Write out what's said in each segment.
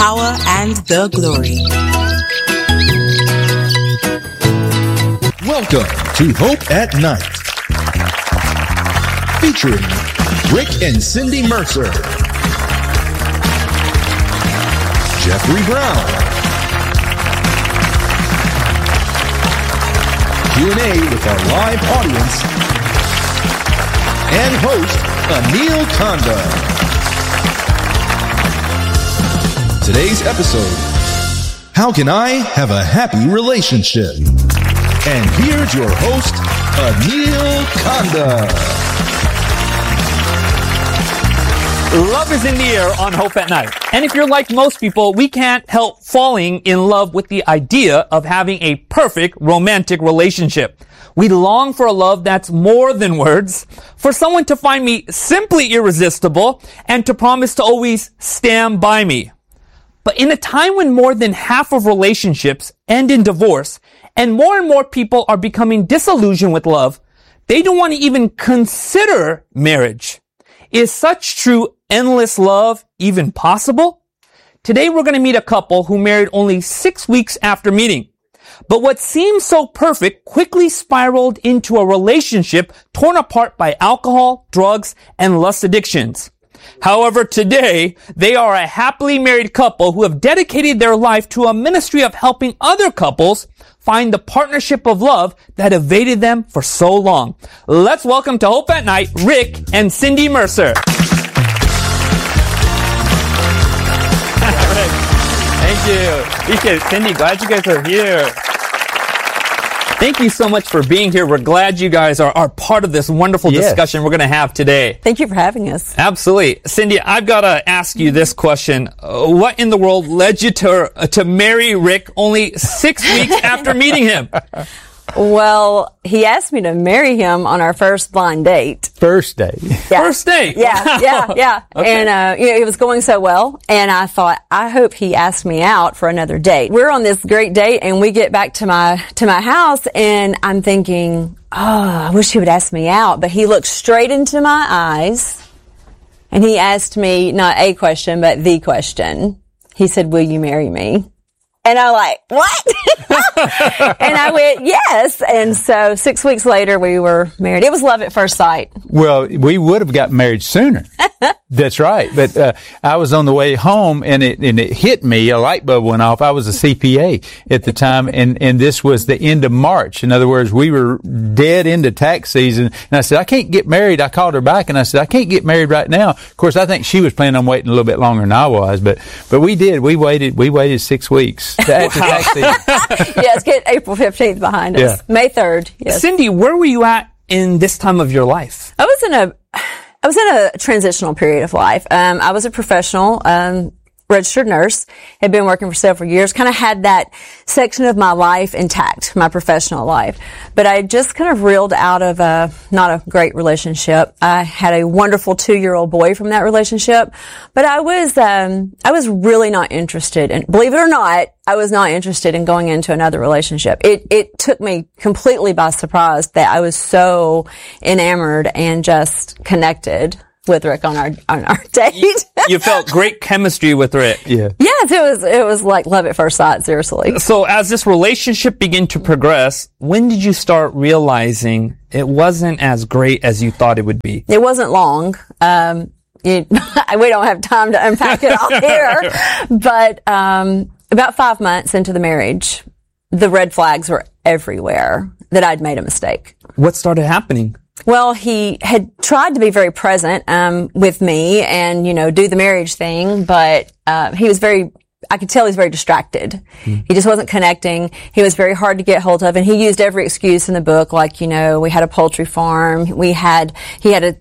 power, and the glory. Welcome to Hope at Night, featuring Rick and Cindy Mercer, Jeffrey Brown, Q&A with our live audience, and host Anil Kanda. Today's episode, How Can I Have a Happy Relationship? And here's your host, Anil Kanda. Love is in the air on Hope at Night. And if you're like most people, we can't help falling in love with the idea of having a perfect romantic relationship. We long for a love that's more than words, for someone to find me simply irresistible, and to promise to always stand by me. But in a time when more than half of relationships end in divorce, and more people are becoming disillusioned with love, they don't want to even consider marriage. Is such true endless love even possible? Today we're going to meet a couple who married only 6 weeks after meeting. But what seemed so perfect quickly spiraled into a relationship torn apart by alcohol, drugs, and lust addictions. However, today, they are a happily married couple who have dedicated their life to a ministry of helping other couples find the partnership of love that evaded them for so long. Let's welcome to Hope at Night, Rick and Cindy Mercer. Rick. Thank you. Appreciate it. Cindy, glad you guys are here. Thank you so much for being here. We're glad you guys are part of this wonderful discussion we're going to have today. Thank you for having us. Absolutely. Cindy, I've got to ask you this question. What in the world led you to marry Rick only 6 weeks after meeting him? Well, he asked me to marry him on our first blind date. First date. Yeah. First date? Yeah. Okay. And, it was going so well. And I thought, I hope he asked me out for another date. We're on this great date and we get back to my house and I'm thinking, I wish he would ask me out. But he looked straight into my eyes and he asked me not a question, but the question. He said, will you marry me? And I'm like, what? And I went, yes. And so 6 weeks later, we were married. It was love at first sight. Well, we would have got married sooner. That's right. But I was on the way home and it hit me. A light bulb went off. I was a CPA at the time. And this was the end of March. In other words, we were dead into tax season. And I said, I can't get married. I called her back and I said, I can't get married right now. Of course, I think she was planning on waiting a little bit longer than I was. But we did. We waited 6 weeks. After tax season. Yes, get April 15th behind us. Yeah. May 3rd. Yes. Cindy, where were you at in this time of your life? I was in a transitional period of life. I was a professional, registered nurse, had been working for several years, kind of had that section of my life intact, my professional life. But I just kind of reeled out of not a great relationship. I had a wonderful 2-year-old boy from that relationship, but I was really not interested, and believe it or not, I was not interested in going into another relationship. It took me completely by surprise that I was so enamored and just connected with Rick on our date. You felt great chemistry with Rick. Yeah. Yes, it was like love at first sight, seriously. So as this relationship began to progress, when did you start realizing it wasn't as great as you thought it would be? It wasn't long. We don't have time to unpack it all here. But about 5 months into the marriage, the red flags were everywhere that I'd made a mistake. What started happening? Well, he had tried to be very present with me and, do the marriage thing, but he was I could tell he's very distracted. He just wasn't connecting. He was very hard to get hold of, and he used every excuse in the book, like, we had a poultry farm, he had a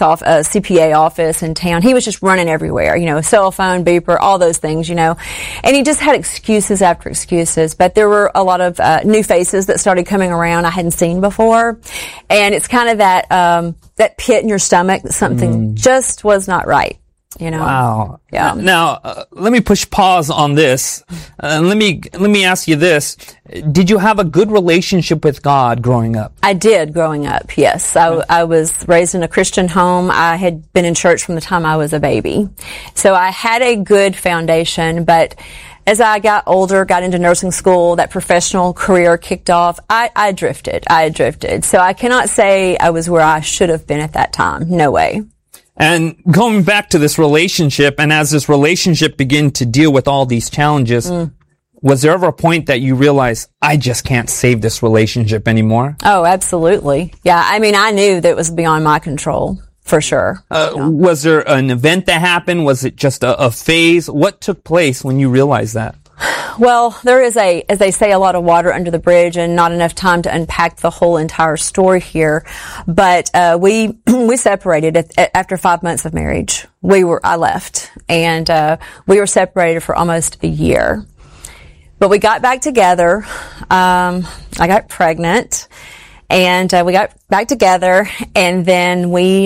CPA office in town. He was just running everywhere, cell phone, beeper, all those things, and he just had excuses after excuses. But there were a lot of new faces that started coming around I hadn't seen before, and it's kind of that pit in your stomach that something just was not right. Wow. Yeah. Now, let me push pause on this. Let me ask you this. Did you have a good relationship with God growing up? I did growing up, yes. I was raised in a Christian home. I had been in church from the time I was a baby. So I had a good foundation, but as I got older, got into nursing school, that professional career kicked off, I drifted. So I cannot say I was where I should have been at that time. No way. And going back to this relationship, and as this relationship began to deal with all these challenges, was there ever a point that you realized, I just can't save this relationship anymore? Oh, absolutely. Yeah, I mean, I knew that it was beyond my control, for sure. Was there an event that happened? Was it just a phase? What took place when you realized that? Well, there is as they say, a lot of water under the bridge and not enough time to unpack the whole entire story here. But, we separated after 5 months of marriage. I left and, we were separated for almost a year. But we got back together. I got pregnant and, we got back together and then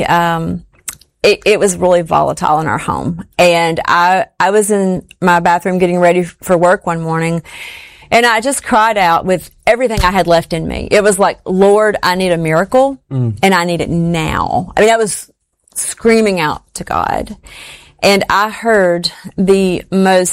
it was really volatile in our home. And I was in my bathroom getting ready for work one morning and I just cried out with everything I had left in me. It was like, Lord, I need a miracle and I need it now. I mean, I was screaming out to God and I heard it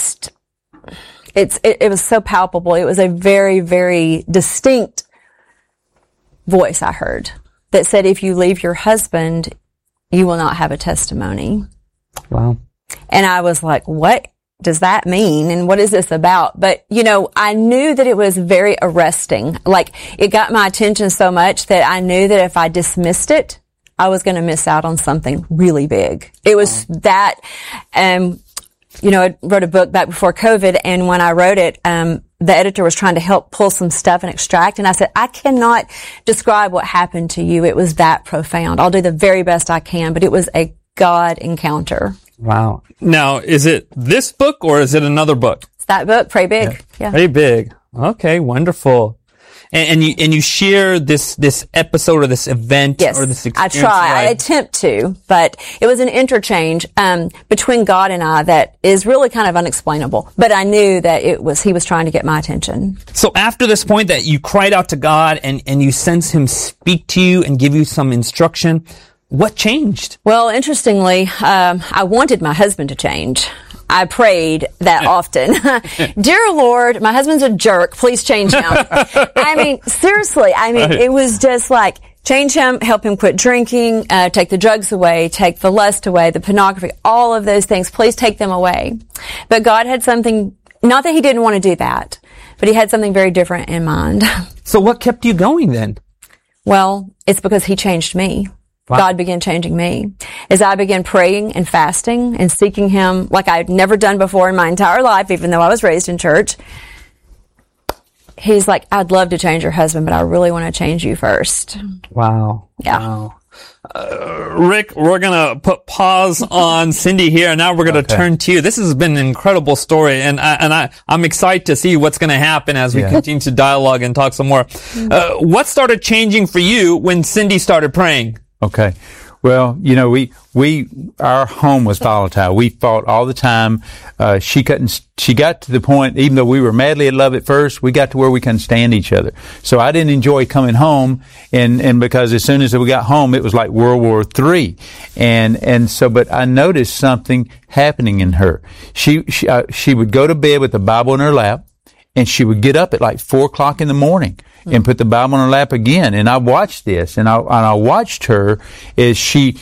was so palpable. It was a very, very distinct voice I heard that said, if you leave your husband, you will not have a testimony. Wow. And I was like, what does that mean? And what is this about? But, I knew that it was very arresting. Like, it got my attention so much that I knew that if I dismissed it, I was going to miss out on something really big. It was that, I wrote a book back before COVID, and when I wrote it, the editor was trying to help pull some stuff and extract, and I said, I cannot describe what happened to you. It was that profound. I'll do the very best I can, but it was a God encounter. Wow. Now, is it this book or is it another book? It's that book, Pray Big. Yeah. Pray Big. Okay, wonderful. And you share this episode or this event or this experience? I try. I attempt to, but it was an interchange between God and I that is really kind of unexplainable. But I knew that he was trying to get my attention. So after this point that you cried out to God and you sense Him speak to you and give you some instruction, what changed? Well, interestingly, I wanted my husband to change. I prayed that often. Dear Lord, my husband's a jerk. Please change him. I mean, seriously. It was just like, change him, help him quit drinking, take the drugs away, take the lust away, the pornography, all of those things. Please take them away. But God had something, not that He didn't want to do that, but He had something very different in mind. So what kept you going then? Well, it's because He changed me. Wow. God began changing me. As I began praying and fasting and seeking Him like I'd never done before in my entire life, even though I was raised in church, He's like, I'd love to change your husband, but I really want to change you first. Wow. Yeah. Wow. Rick, we're going to put pause on Cindy here, and now we're going to turn to you. This has been an incredible story, and I'm excited to see what's going to happen as we continue to dialogue and talk some more. What started changing for you when Cindy started praying? Okay. Well, our home was volatile. We fought all the time. She got to the point, even though we were madly in love at first, we got to where we couldn't stand each other. So I didn't enjoy coming home, and because as soon as we got home, it was like World War III. But I noticed something happening in her. She would go to bed with the Bible in her lap, and she would get up at like 4:00 in the morning and put the Bible in her lap again. And I watched this, and I watched her as she